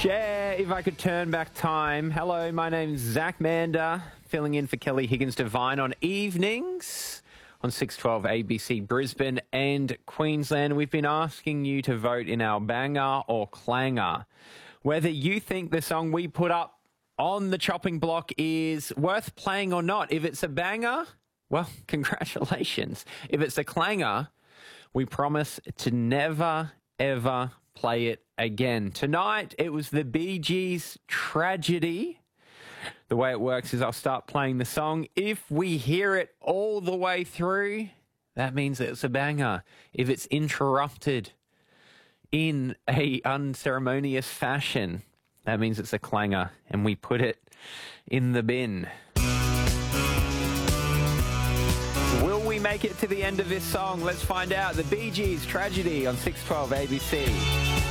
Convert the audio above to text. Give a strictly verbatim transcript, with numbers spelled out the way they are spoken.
Share If I Could Turn Back Time. Hello, my name's Zach Mander, filling in for Kelly Higgins-Devine on evenings on six twelve A B C Brisbane and Queensland. We've been asking you to vote in our banger or clanger, whether you think the song we put up on the chopping block is worth playing or not. If it's a banger, well, congratulations. If it's a clanger, we promise to never, ever play it again. Tonight, it was the Bee Gees' Tragedy. The way it works is I'll start playing the song. If we hear it all the way through, that means that it's a banger. If it's interrupted in a unceremonious fashion, that means it's a clanger, and we put it in the bin. Will we make it to the end of this song? Let's find out. The Bee Gees' Tragedy on six twelve A B C.